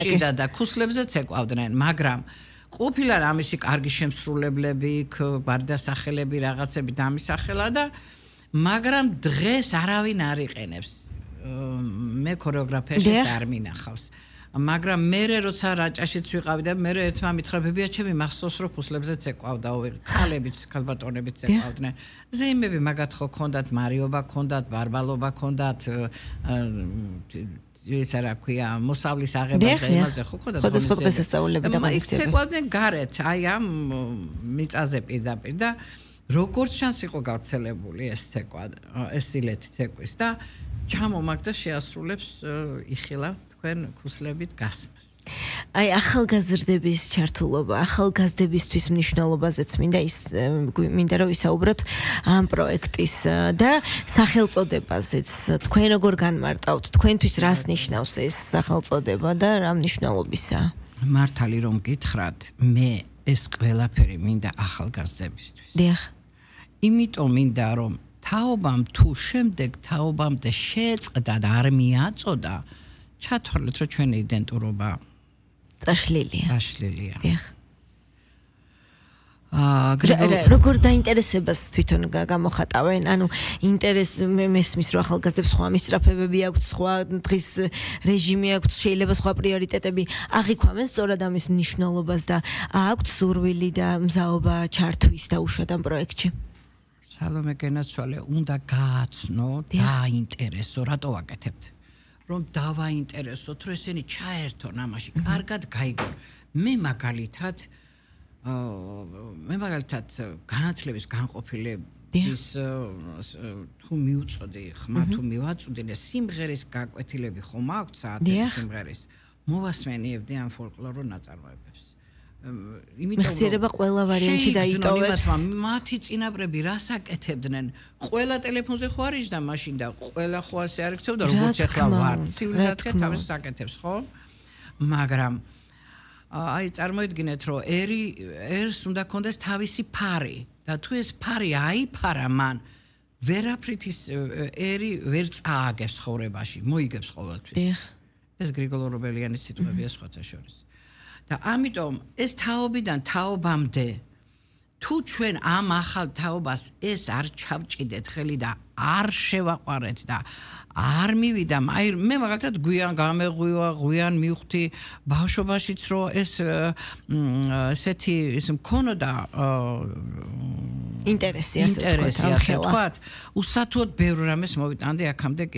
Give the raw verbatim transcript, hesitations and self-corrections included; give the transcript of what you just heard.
ჭიდა და ქუსლებზეც ეკვავდნენ, მაგრამ ყოფილა ამისი კარგი შემსრულებლები, გვარდასახელები, რაღაცები დამისახელა და მაგრამ დღეს არავინ არ იყენებს. მე ქორეოგრაფიაში არ მინახავს. მაგრამ მე როცა რაჭაშიც ვიყავი და მე ერთმა მითხრა ბებიაჩემი მახსოვს რომ ქუსლებზეც ეკვავდა, ქალებიც, ქალბატონებიც ეკვავდნენ. ზეიმები მაგათ ხო ქონდათ, მარიობა ქონდათ, ბარბალობა ქონდათ, ეს რა ქვია, მოსავლის აღება და იმაზე ხო ქონდათ. სხვადასხვა დღესასწაულები და მაგისები. ეკვავდნენ გარეთ, აი ამ მიწაზე პირდაპირ და როგორც ჩანს იყო გავრცელებული ეს ცეკვა, ეს სილეთი ცეკვის და ჩამომაგდა შეასრულებს იხილა თქვენ ქუსლებით გასმას. აი ახალგაზრდების ჩართულობა, ახალგაზრდებისთვის მნიშვნელობაზეც მინდა ის მინდა რომ ვისაუბროთ ამ პროექტის და სახელწოდებაზეც. თქვენ როგორ განმარტავთ, თქვენთვის რას ნიშნავს ეს სახელწოდება და რა მნიშვნელობისაა? მართალი რომ გითხრათ, მე ეს ყველაფერი მინდა ახალგაზრდებისთვის. დიახ. იმიტომ მინდა რომ თაობამ თუ შემდეგ თაობამდე შეწყდა და არ მიაწოდა, ჩათვალეთ რომ ჩვენი იდენტურობა დაშლილია. დაშლილია. დიახ. აა როგორ დაინტერესებას თვითონ გამოხატავენ? ანუ ინტერეს მესმის რომ ახალგაზრდებს სხვა მისწრაფებები აქვთ, სხვა დღის რეჟიმი აქვთ, შეიძლება სხვა პრიორიტეტები აღიქვამენ სწორად ამის მნიშვნელობას და აქვთ სურვილი და მზაობა ჩართვის და უშუალოდ ამ პროექტში. სალომე გენაცვალე უნდა გააცნო, დაინტერესო, რატო ვაკეთებთ? რომ დავაინტერესოთ, რომ ესენი ჩაერთონ ამაში, კარგად გაიგონ. მე მაგალითად მე მაგალითად განათლების განყოფილების თუ მიუწოდი, ხმა თუ მივაწვდი, სიმღერის გაკვეთილები ხომ აქვს საათი სიმღერის. მოვასმენიებდი ამ ფოლკლორულ ნაწარმოებებს. იმიტომ მეხსიერება ყველა ვარიანტში დაიტოვებს. მათი წინაპრები რას აკეთებდნენ? ყველა ტელეფონზე ხო არ იჯდა მაშინ და ყველა ხო ასე არ ეკცევდა როგორც ახლა ვარ. ცივილიზაცია თავის აკეთებს, ხო? მაგრამ აი წარმოიდგინეთ რომ ერი ერს უნდა კონდეს თავისი ფარი და თუ ეს ფარი აიფარა მან ვერაფრით ის ერი ვერ წააგებს ხოვრებაში, მოიგებს ყოველთვის. ეს გრიგოლ ორბელიანის სიტყვებია სხვათა შორის. და ამიტომ ეს თაობიდან თაობამდე თუ ჩვენ ამ ახალ თაობას ეს არ ჩავჭიდეთ ხელი და არ შევაყარეთ და არ მივიდა, აი მე მაგალითად გვიან გამეღვივა, გვიან მივხვდი ბავშვობაშიც რომ ეს ესეთი ის მქონოდა ინტერესი ასე ვთქვათ, უსათუოდ ბევრ რამეს მოვიტანდი აქამდე